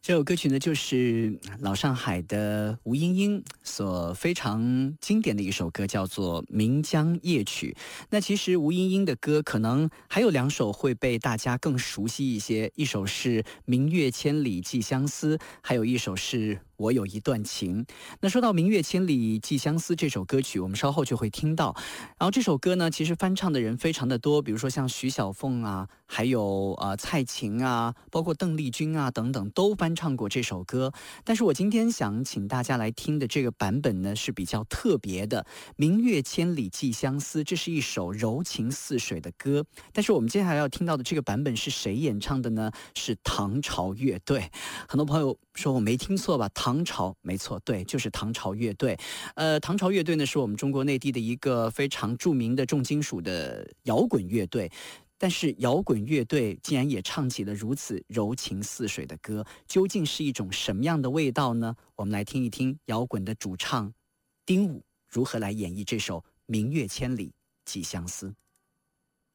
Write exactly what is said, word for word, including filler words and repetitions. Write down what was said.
这首歌曲呢，就是老上海的吴莺莺所非常经典的一首歌，叫做《岷江夜曲》。那其实吴莺莺的歌可能还有两首会被大家更熟悉一些，一首是《明月千里寄相思》，还有一首是我有一段情。那说到《明月千里寄相思》这首歌曲，我们稍后就会听到。然后这首歌呢，其实翻唱的人非常的多，比如说像徐小凤啊，还有呃蔡琴啊，包括邓丽君啊等等，都翻唱过这首歌。但是我今天想请大家来听的这个版本呢，是比较特别的，《明月千里寄相思》，这是一首柔情似水的歌。但是我们接下来要听到的这个版本是谁演唱的呢？是唐朝乐队。很多朋友说我没听错吧？唐朝，没错，对，就是唐朝乐队。呃，唐朝乐队呢，是我们中国内地的一个非常著名的重金属的摇滚乐队。但是摇滚乐队竟然也唱起了如此柔情似水的歌，究竟是一种什么样的味道呢？我们来听一听摇滚的主唱丁武如何来演绎这首《明月千里寄相思》。